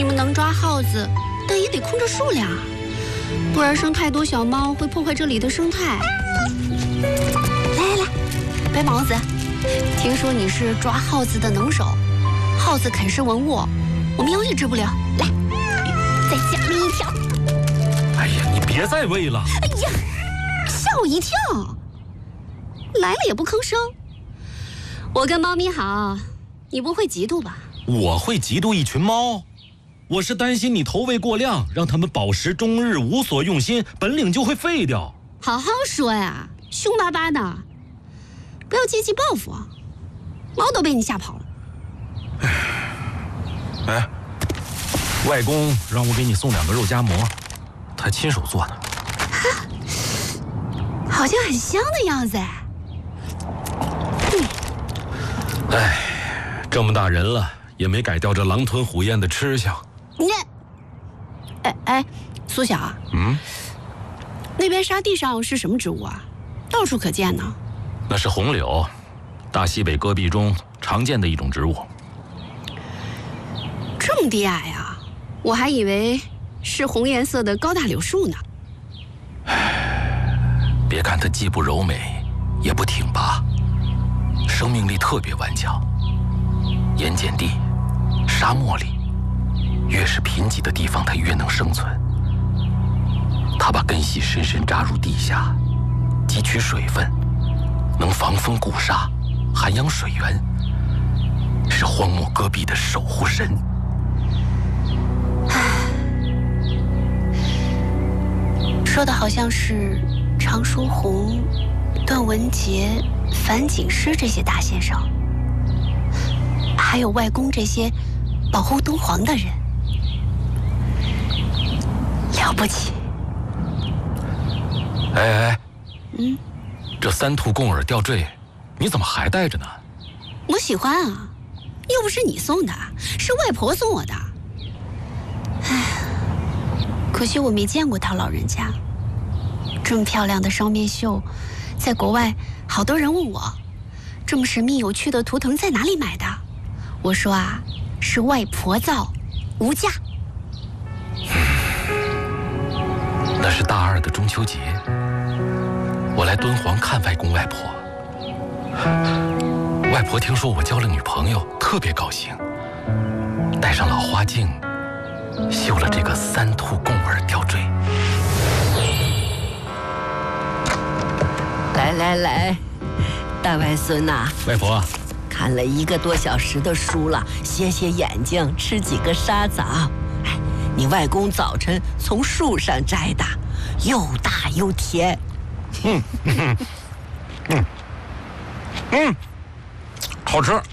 你们能抓耗子，但也得控制数量啊，不然生太多小猫会破坏这里的生态。来，白毛子，听说你是抓耗子的能手，耗子啃食文物，我们要抑制不了。来，再加你一条。 哎呀，你别再喂了！ 哎呀，吓我一跳！来了也不吭声。我跟猫咪好，你不会嫉妒吧？ 我会嫉妒一群猫？我是担心你投喂过量，让它们饱食终日，无所用心，本领就会废掉。 好好说呀，凶巴巴的，不要借机报复啊！猫都被你吓跑了。 哎，外公让我给你送2个肉夹馍，他亲手做的。 好像很香的样子哎。 哎，这么大人了，也没改掉这狼吞虎咽的吃相。 哎，苏小，那边沙地上是什么植物啊？到处可见呢。 那是红柳，大西北戈壁中常见的一种植物。 这么低矮啊？我还以为是红颜色的高大柳树呢。 别看它既不柔美，也不挺拔，生命力特别顽强。盐碱地、沙漠里，越是贫瘠的地方，它越能生存。它把根系深深扎入地下，汲取水分，能防风固沙，涵养水源，是荒漠戈壁的守护神。 说的好像是常书鸿、段文杰、樊锦诗这些大先生，还有外公这些保护敦煌的人，了不起。 哎，这3兔共耳吊坠，你怎么还带着呢？ 我喜欢啊，又不是你送的，是外婆送我的。唉，可惜我没见过她老人家。这么漂亮的双面绣，在国外好多人问我，这么神秘有趣的图腾在哪里买的？我说啊，是外婆造，无价。 那是大2的中秋节，我来敦煌看外公外婆。外婆听说我交了女朋友，特别高兴，戴上老花镜，绣了这个3兔共耳吊坠。 来，大外孙呐， 外婆， 看了1个多小时的书了，歇歇眼睛，吃几个沙枣。哎，你外公早晨从树上摘的，又大又甜。 好吃。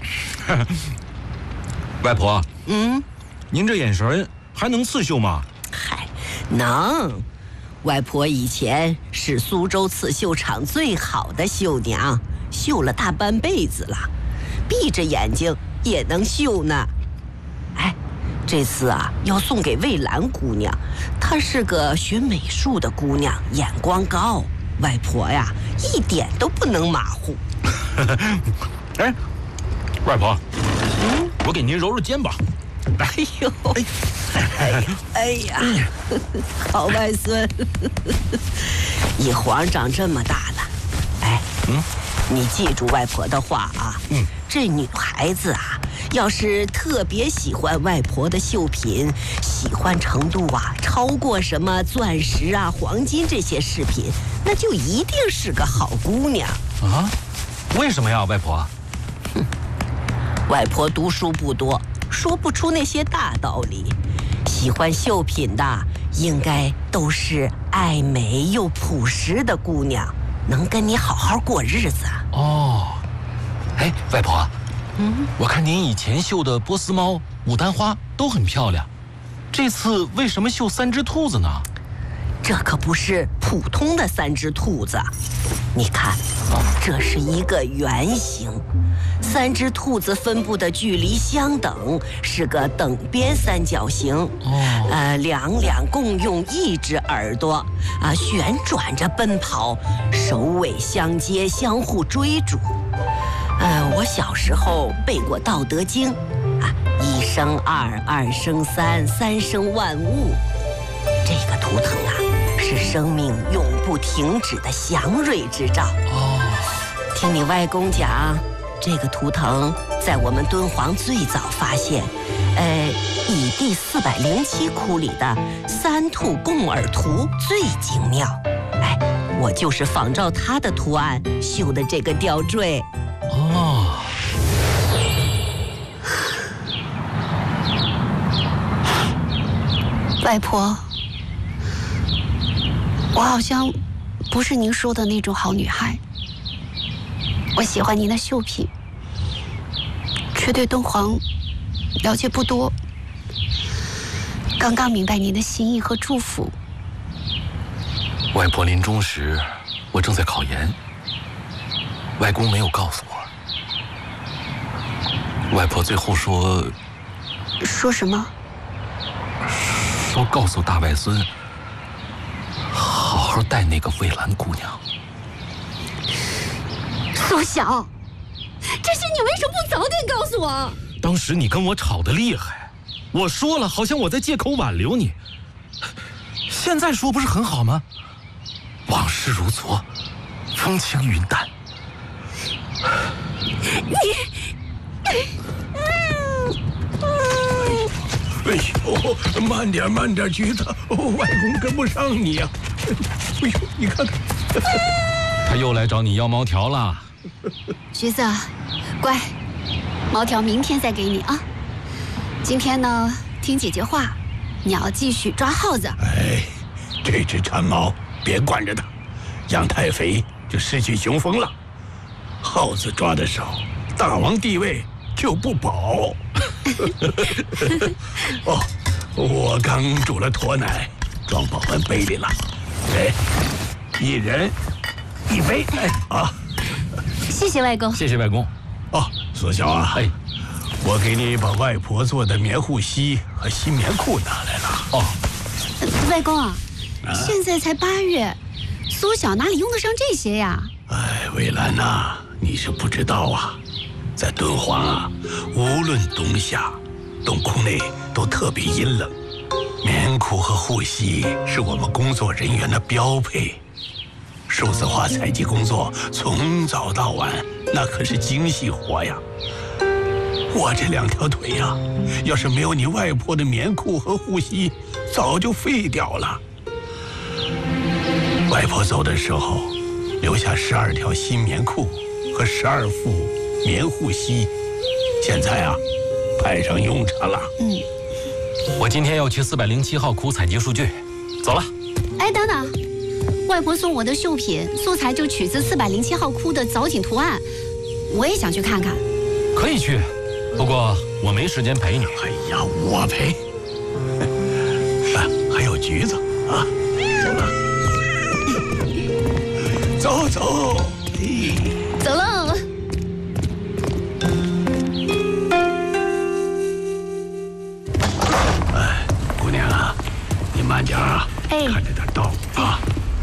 外婆，您这眼神还能刺绣吗？ 嗨，能。外婆以前是苏州刺绣厂最好的绣娘，绣了大半辈子了，闭着眼睛也能绣呢。哎，这次啊要送给魏兰姑娘，她是个学美术的姑娘，眼光高，外婆呀一点都不能马虎。 哎，外婆，我给您揉揉肩膀。 哎呦，哎呀，好外孙，你皇长这么大了，哎，你记住外婆的话啊，这女孩子啊，要是特别喜欢外婆的绣品，喜欢程度啊超过什么钻石啊、黄金这些饰品，那就一定是个好姑娘啊？为什么呀，外婆？ 外婆读书不多，说不出那些大道理，喜欢绣品的应该都是爱美又朴实的姑娘，能跟你好好过日子。 哦，哎，外婆，我看您以前绣的波斯猫、牡丹花都很漂亮，这次为什么绣3只兔子呢？ 这可不是普通的3只兔子，你看，这是一个圆形，3只兔子分布的距离相等，是个等边三角形。两共用1只耳朵，旋转着奔跑，首尾相接，相互追逐。我小时候背过《道德经》，一生二，二生三，三生万物。这个图腾啊，是生命永不停止的祥瑞之兆。听你外公讲，这个图腾在我们敦煌最早发现，以第407窟里的三兔共耳图最精妙。我就是仿照它的图案绣的这个吊坠。 外婆，我好像不是您说的那种好女孩。我喜欢您的绣品，却对敦煌了解不多。刚刚明白您的心意和祝福。 外婆临终时，我正在考研，外公没有告诉我。外婆最后说什么？ 说告诉大外孙，好好带那个蔚蓝姑娘。 苏晓，这些你为什么不早点告诉我？ 当时你跟我吵得厉害，我说了，好像我在借口挽留你。现在说不是很好吗？往事如昨，风轻云淡。 哎呦，慢点，慢点，橘子，外公跟不上你呀！哎呦，你看看， 他又来找你要毛条了。 橘子，乖，毛条明天再给你啊。今天呢，听姐姐话，你要继续抓耗子。 哎，这只馋猫别惯着它，养太肥就失去雄风了。耗子抓的少，大王地位就不保。哦，我刚煮了驼奶，装保温杯里了。哎，一人一杯。哎啊， 谢谢外公。 谢谢外公。 哦，苏晓啊，哎，我给你把外婆做的棉护膝和新棉裤拿来了。 哦， 外公啊，现在才8月，苏晓哪里用得上这些呀？ 哎，蔚蓝呐，你是不知道啊。在敦煌啊，无论冬夏，洞窟内都特别阴冷。棉裤和护膝是我们工作人员的标配。数字化采集工作从早到晚，那可是精细活呀。我这2条腿呀，要是没有你外婆的棉裤和护膝，早就废掉了。外婆走的时候，留下12条新棉裤和12副棉护膝，现在啊，派上用场了。 我今天要去407号窟采集数据，走了。 哎，等等，外婆送我的绣品素材就取自407号窟的藻井图案，我也想去看看。 可以去，不过我没时间陪你。 哎呀，我陪。还有橘子啊，走了，走走。 走喽。 姑娘啊，你慢点啊，看着点道啊。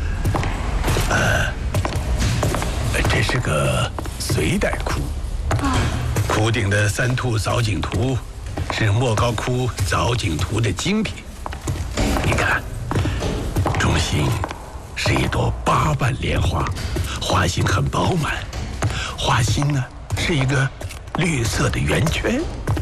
这是个隋代窟，窟顶的3兔藻井图是莫高窟藻井图的精品。你看，中心是一朵8瓣莲花，花心很饱满，花心呢是一个绿色的圆圈。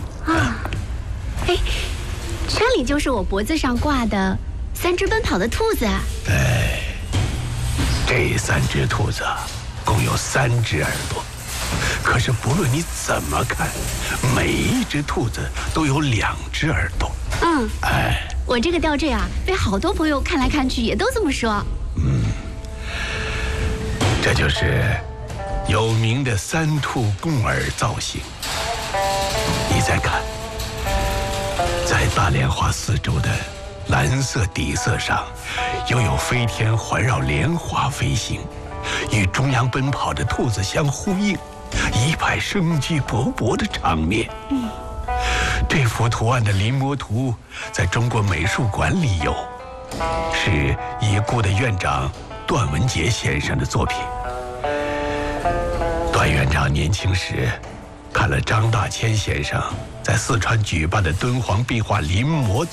这里就是我脖子上挂的3只奔跑的兔子。 哎，这3只兔子共有3只耳朵，可是不论你怎么看，每一只兔子都有2只耳朵。 我这个吊坠啊，被好多朋友看来看去也都这么说。 这就是有名的3兔共耳造型。你再看，在大莲花四周的蓝色底色上，又有飞天环绕莲花飞行，与中央奔跑的兔子相呼应，一派生机勃勃的场面。这幅图案的临摹图在中国美术馆里有，是已故的院长段文杰先生的作品。段院长年轻时看了张大千先生在四川举办的敦煌壁画临摹